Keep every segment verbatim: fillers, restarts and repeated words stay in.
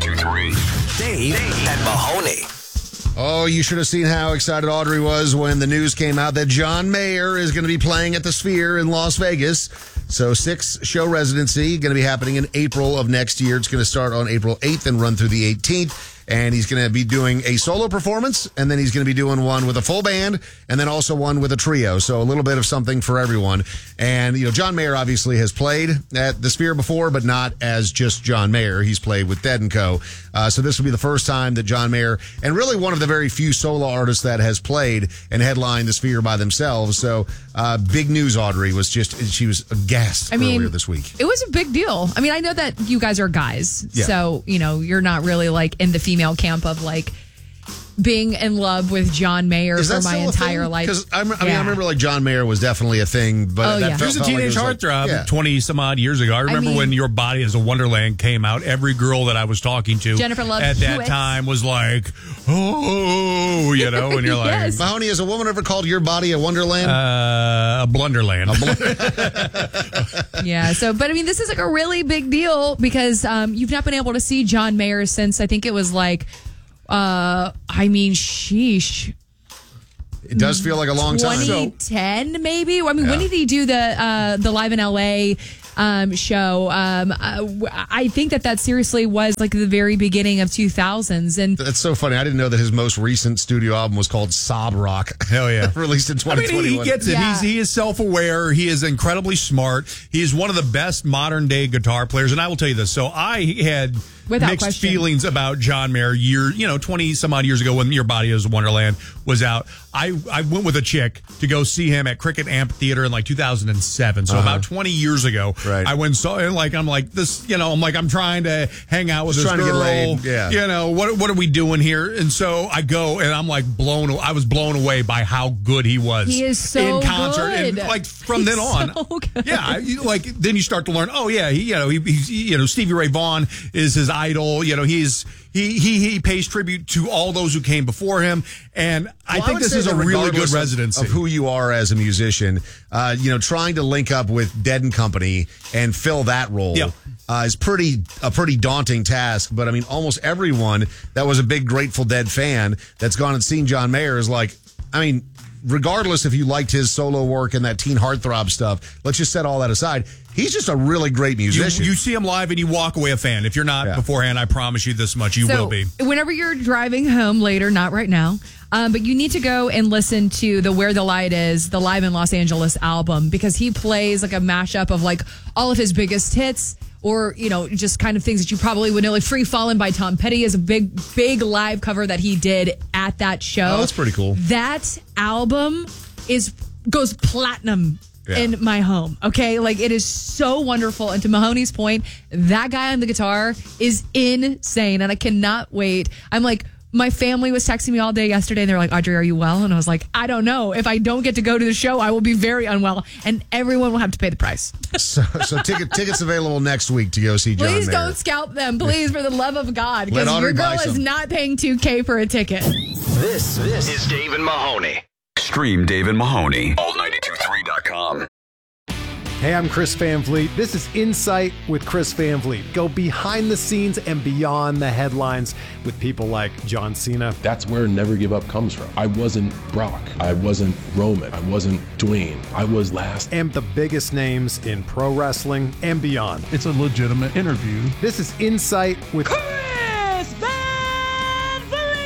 ninety-two point three. Dave, Dave and Mahoney. Oh, you should have seen how excited Audrey was when the news came out that John Mayer is going to be playing at the Sphere in Las Vegas. So six show residency going to be happening in April of next year. It's going to start on April eighth and run through the eighteenth. And he's going to be doing a solo performance, and then he's going to be doing one with a full band, and then also one with a trio. So a little bit of something for everyone. And, you know, John Mayer obviously has played at the Sphere before, but not as just John Mayer. He's played with Dead and Co. Uh, so this will be the first time that John Mayer, and really one of the very few solo artists that has played and headlined the Sphere by themselves. So uh, big news, Audrey, was just, she was aghast I mean, earlier this week. It was a big deal. I mean, I know that you guys are guys, Yeah. so, you know, you're not really like in the female camp of like being in love with John Mayer Is for that my still a entire thing? life. Because I, rem- I mean, Yeah. I remember like John Mayer was definitely a thing, but Oh, that yeah. felt, He was a felt like teenage it was heartthrob like, yeah. twenty some odd years ago. I remember mean- when Your Body as a Wonderland came out. Every girl that I was talking to Jennifer Love at that Hewitt. time was like, oh, you know, and you're like, Yes. Mahoney, has a woman ever called your body a wonderland? uh, a blunderland. Yeah. So, but I mean, this is like a really big deal because um, you've not been able to see John Mayer since I think it was like, uh, I mean, sheesh. It does feel like a long time. twenty ten, maybe. I mean, when did he do the uh, the Live in L A um, show? Um, uh, I think that that seriously was like the very beginning of two thousands, and That's so funny. I didn't know that his most recent studio album was called Sob Rock. Hell yeah. Released in I twenty mean, twenty-one. he, he gets it. Yeah. He's, he is self-aware. He is incredibly smart. He is one of the best modern-day guitar players. And I will tell you this. So I had Without mixed question. feelings about John Mayer year, you know, twenty-some-odd years ago when Your Body is a Wonderland was out. I, I went with a chick to go see him at Cricket Amphitheater in like two thousand seven. So Uh-huh. about twenty years ago. Right. I went and saw and like, I'm like, this, you know, I'm like, I'm trying to hang out with Just this trying to girl. get laid, yeah. You know, what, what are we doing here? And so I go and I'm like blown, I was blown away by how good he was. he is so in concert, good. and like from He's then on, so good. yeah, you, like then you start to learn. Oh yeah, he, you know, he, he's, you know, Stevie Ray Vaughan is his idol. You know, he's he he he pays tribute to all those who came before him, and I Well, think would this say is a that really good regardless of- residency. Of who you are as a musician, uh, you know, trying to link up with Dead and Company and fill that role Yeah. uh, is pretty a pretty daunting task. But I mean, almost everyone that was a big Grateful Dead fan that's gone and seen John Mayer is like, I mean, regardless if you liked his solo work and that teen heartthrob stuff, let's just set all that aside. He's just a really great you, musician. you see him live and you walk away a fan. If you're not Yeah. beforehand, I promise you this much, you so will be. whenever you're driving home later, not right now, um, but you need to go and listen to the Where the Light Is, the Live in Los Angeles album, because he plays like a mashup of like all of his biggest hits, or, you know, just kind of things that you probably would know. Like Free Fallin' by Tom Petty is a big, big live cover that he did at that show. Oh, that's pretty cool. That album is goes platinum Yeah. in my home. Okay. Like it is so wonderful. And to Mahoney's point, that guy on the guitar is insane. And I cannot wait. I'm like, my family was texting me all day yesterday and they're like, Audrey, are you well? And I was like, I don't know. If I don't get to go to the show, I will be very unwell and everyone will have to pay the price. so so ticket, tickets available next week to go see John Please Mayer. don't scalp them. Please, for the love of God. Let Because Audrey your girl buy is some. not paying two K for a ticket. This, this is Dave and Mahoney. Stream Dave and Mahoney. all ninety-two three dot com. Hey, I'm Chris Van Vliet. This is Insight with Chris Van Vliet. Go behind the scenes and beyond the headlines with people like John Cena. That's where Never Give Up comes from. I wasn't Brock. I wasn't Roman. I wasn't Dwayne. I was last. And the biggest names in pro wrestling and beyond. It's a legitimate interview. This is Insight with Chris Van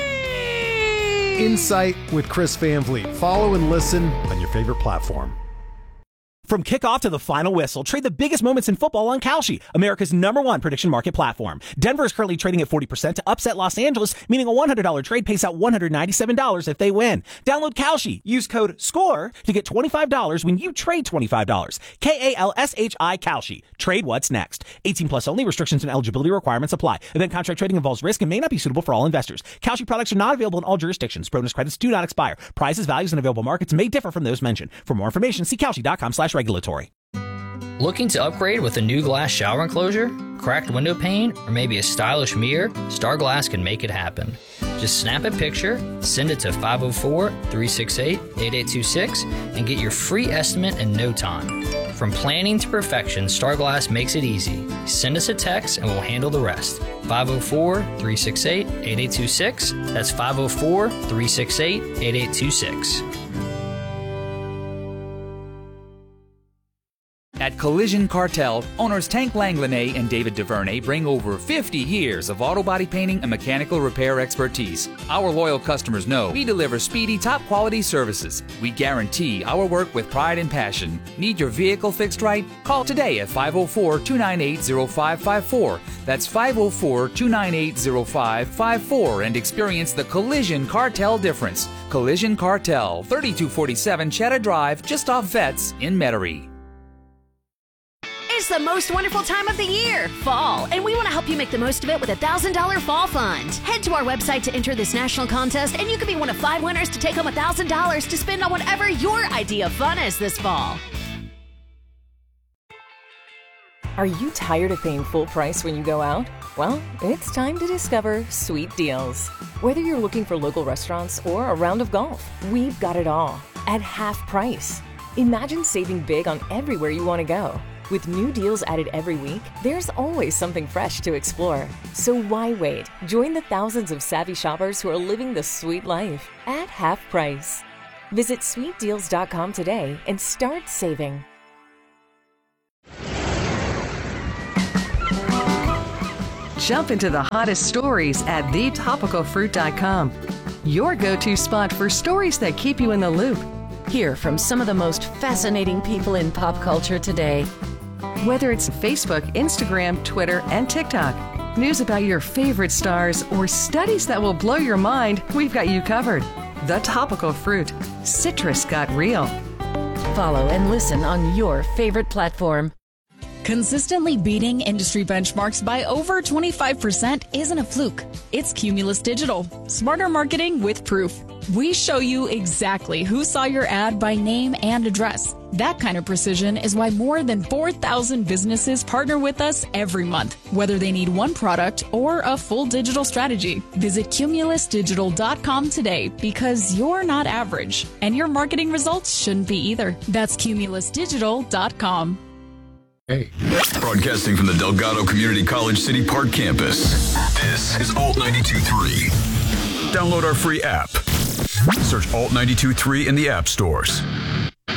Vliet! Insight with Chris Van Vliet. Follow and listen on your favorite platform. From kickoff to the final whistle, trade the biggest moments in football on Kalshi, America's number one prediction market platform. Denver is currently trading at forty percent to upset Los Angeles, meaning a one hundred dollars trade pays out one hundred ninety-seven dollars if they win. Download Kalshi. Use code SCORE to get twenty-five dollars when you trade twenty-five dollars. K A L S H I Kalshi. Trade what's next. eighteen plus only. Restrictions and eligibility requirements apply. Event contract trading involves risk and may not be suitable for all investors. Kalshi products are not available in all jurisdictions. Bonus credits do not expire. Prices, values, and available markets may differ from those mentioned. For more information, see Kalshi.com slash regulatory. Looking to upgrade with a new glass shower enclosure, cracked window pane, or maybe a stylish mirror? Star Glass can make it happen. Just snap a picture, send it to five oh four, three six eight, eight eight two six, and get your free estimate in no time. From planning to perfection, Star Glass makes it easy. Send us a text and we'll handle the rest. five oh four, three six eight, eight eight two six. That's five oh four, three six eight, eight eight two six. At Collision Cartel, owners Tank Langlanay and David DuVernay bring over fifty years of auto body painting and mechanical repair expertise. Our loyal customers know we deliver speedy, top-quality services. We guarantee our work with pride and passion. Need your vehicle fixed right? Call today at five oh four, two nine eight, oh five five four. That's five oh four, two nine eight, oh five five four and experience the Collision Cartel difference. Collision Cartel, thirty-two forty-seven Cheddar Drive, just off Vets in Metairie. It's the most wonderful time of the year, fall, and we want to help you make the most of it with a one thousand dollars Fall Fund. Head to our website to enter this national contest, and you could be one of five winners to take home one thousand dollars to spend on whatever your idea of fun is this fall. Are you tired of paying full price when you go out? Well, it's time to discover Sweet Deals. Whether you're looking for local restaurants or a round of golf, we've got it all at half price. Imagine saving big on everywhere you want to go. With new deals added every week, there's always something fresh to explore. So why wait? Join the thousands of savvy shoppers who are living the sweet life at half price. Visit sweet deals dot com today and start saving. Jump into the hottest stories at the topical fruit dot com. Your go-to spot for stories that keep you in the loop. Hear from some of the most fascinating people in pop culture today. Whether it's Facebook, Instagram, Twitter, and TikTok, news about your favorite stars, or studies that will blow your mind, we've got you covered. The Topical Fruit. Citrus got real. Follow and listen on your favorite platform. Consistently beating industry benchmarks by over twenty-five percent isn't a fluke. It's Cumulus Digital. Smarter marketing with proof. We show you exactly who saw your ad by name and address. That kind of precision is why more than four thousand businesses partner with us every month, whether they need one product or a full digital strategy. Visit cumulus digital dot com today because you're not average, and your marketing results shouldn't be either. That's cumulus digital dot com. Hey. Broadcasting from the Delgado Community College City Park campus. This is Alt ninety-two point three. Download our free app. Search Alt ninety-two point three in the app stores.